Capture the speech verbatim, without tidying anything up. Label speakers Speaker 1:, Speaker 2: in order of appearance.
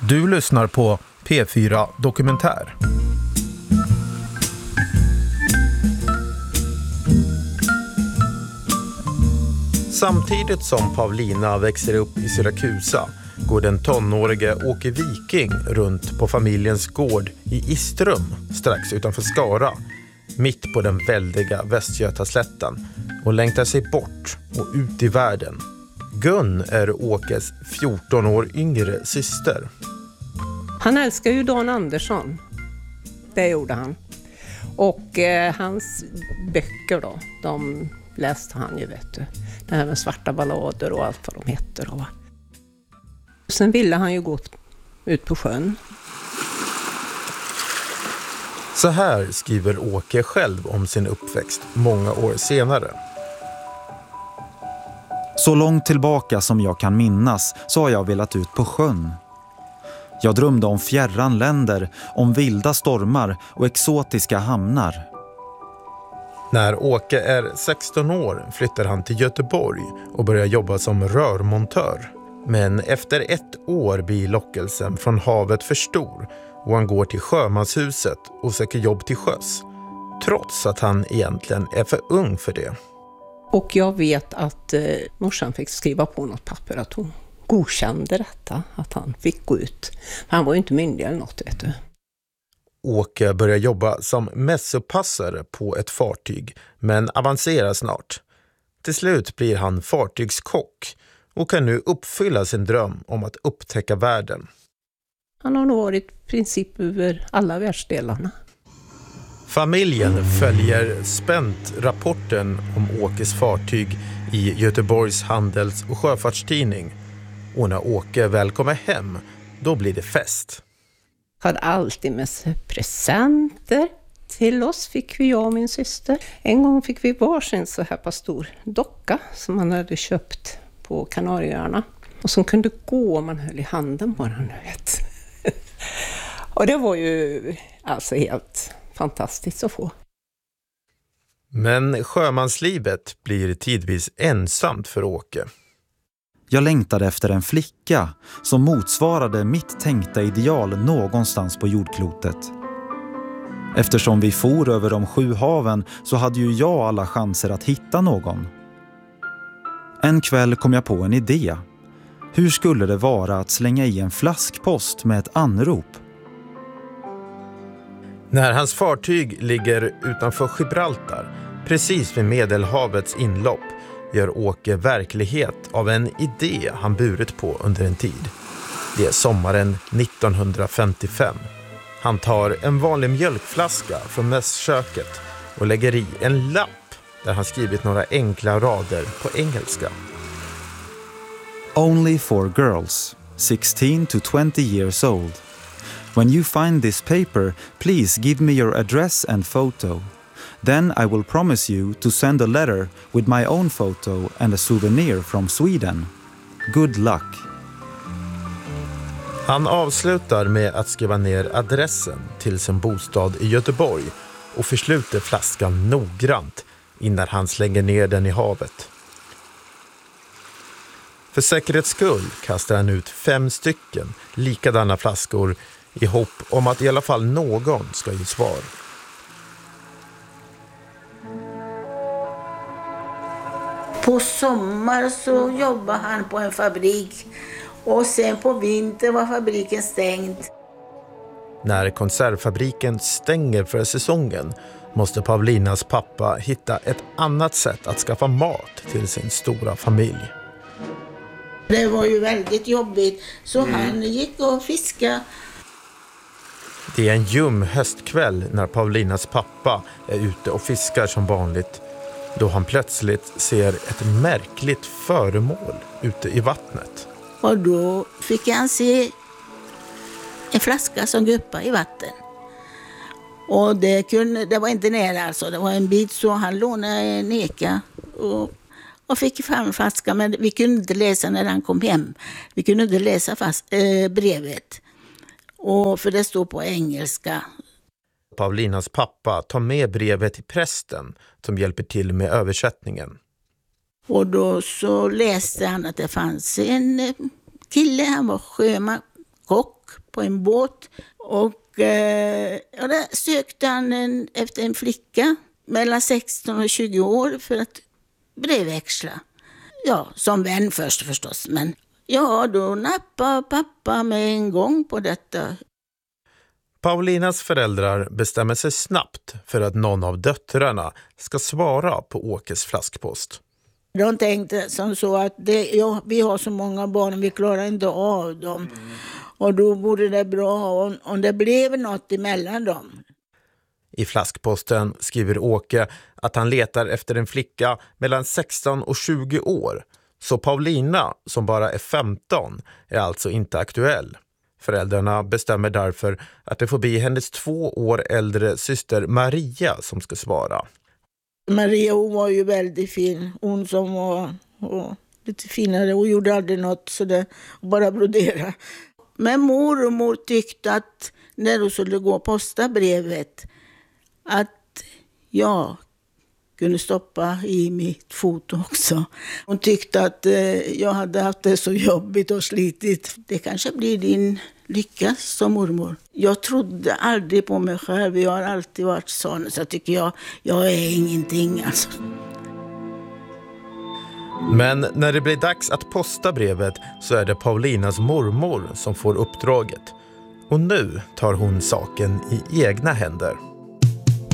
Speaker 1: Du lyssnar på P fyra Dokumentär. Samtidigt som Pavlina växer upp i Syrakusa går den tonårige Åke Viking runt på familjens gård i Istrum strax utanför Skara, mitt på den väldiga Västgötaslätten, och längtar sig bort och ut i världen. Gun är Åkes fjorton år yngre syster.
Speaker 2: Han älskar ju Dan Andersson. Det gjorde han. Och eh, hans böcker då, de läste han ju, vet du. Det här med svarta ballader och allt vad de heter. Och sen ville han ju gå ut på sjön.
Speaker 1: Så här skriver Åke själv om sin uppväxt många år senare.
Speaker 3: Så långt tillbaka som jag kan minnas så har jag velat ut på sjön. Jag drömde om fjärran länder, om vilda stormar och exotiska hamnar.
Speaker 1: När Åke är sexton år flyttar han till Göteborg och börjar jobba som rörmontör. Men efter ett år blir lockelsen från havet för stor och han går till sjömanshuset och söker jobb till sjöss. Trots att han egentligen är för ung för det.
Speaker 2: Och jag vet att eh, morsan fick skriva på något papper att hon godkände detta, att han fick gå ut. Han var ju inte myndig eller något, vet du.
Speaker 1: Åke börjar jobba som mässopassare på ett fartyg, men avancerar snart. Till slut blir han fartygskock och kan nu uppfylla sin dröm om att upptäcka världen.
Speaker 2: Han har nog varit i princip över alla världsdelarna.
Speaker 1: Familjen följer spänt rapporten om Åkes fartyg i Göteborgs handels- och sjöfartstidning. Och när Åke väl kommer hem, då blir det fest.
Speaker 2: Hade alltid med sig presenter. Till oss fick vi, jag och min syster. En gång fick vi varsin så här på stor docka som man hade köpt på Kanarieöarna. Och som kunde gå om man höll i handen på den, vet. Och det var ju alltså helt fantastiskt att få.
Speaker 1: Men sjömanslivet blir tidvis ensamt för Åke.
Speaker 3: Jag längtade efter en flicka som motsvarade mitt tänkta ideal någonstans på jordklotet. Eftersom vi for över de sju haven så hade ju jag alla chanser att hitta någon. En kväll kom jag på en idé. Hur skulle det vara att slänga i en flaskpost med ett anrop?
Speaker 1: När hans fartyg ligger utanför Gibraltar, precis vid Medelhavets inlopp, gör Åke verklighet av en idé han burit på under en tid. Det är sommaren nittonhundrafemtiofem. Han tar en vanlig mjölkflaska från mässköket och lägger i en lapp där han skrivit några enkla rader på engelska.
Speaker 3: Only for girls, sixteen to twenty years old. When you find this paper, please give me your address and photo. Then I will promise you to send a letter with my own photo and a souvenir from Sweden. Good luck.
Speaker 1: Han avslutar med att skriva ner adressen till sin bostad i Göteborg och försluter flaskan noggrant innan han slänger ner den i havet. För säkerhets skull kastar han ut fem stycken likadana flaskor i hopp om att i alla fall någon ska ge svar.
Speaker 4: På sommar så jobbade han på en fabrik och sen på vinter var fabriken stängd.
Speaker 1: När konservfabriken stänger för säsongen måste Pavlinas pappa hitta ett annat sätt att skaffa mat till sin stora familj.
Speaker 4: Det var ju väldigt jobbigt så mm. han gick och fiskade.
Speaker 1: Det är en ljum höstkväll när Pavlinas pappa är ute och fiskar som vanligt, då han plötsligt ser ett märkligt föremål ute i vattnet.
Speaker 4: Och då fick han se en flaska som guppade i vatten. Och det, kunde, det var inte nära alltså, det var en bit så han lånade en eka och, och fick fram en flaska. Men vi kunde inte läsa när han kom hem. Vi kunde inte läsa fast, äh, brevet. Och för det står på engelska.
Speaker 1: Pavlinas pappa tar med brevet till prästen som hjälper till med översättningen.
Speaker 4: Och då så läste han att det fanns en kille, han var sjöman, kock på en båt. Och eh, ja, där sökte han en, efter en flicka mellan sexton och tjugo år för att brevväxla. Ja, som vän först förstås. Men ja, då nappade pappa med en gång på detta.
Speaker 1: Paulinas föräldrar bestämmer sig snabbt för att någon av döttrarna ska svara på Åkes flaskpost.
Speaker 4: De tänkte som så att det, ja, vi har så många barn, vi klarar inte av dem. Mm. Och då vore det bra om, om det blev något emellan dem.
Speaker 1: I flaskposten skriver Åke att han letar efter en flicka mellan sexton och tjugo år. Så Paulina, som bara är femton, är alltså inte aktuell. Föräldrarna bestämmer därför att det får bli hennes två år äldre syster Maria som ska svara.
Speaker 4: Maria, hon var ju väldigt fin. Hon som var och, lite finare. Hon gjorde aldrig något så det bara brodera. Men mor och mor tyckte att när hon skulle gå och posta brevet att jag kunde stoppa i mitt foto också. Hon tyckte att eh, jag hade haft det så jobbigt och slitigt. Det kanske blir din lycka som mormor. Jag trodde aldrig på mig själv. Jag har alltid varit sån. Så jag tycker jag, jag är ingenting alltså.
Speaker 1: Men när det blir dags att posta brevet så är det Paulinas mormor som får uppdraget. Och nu tar hon saken i egna händer.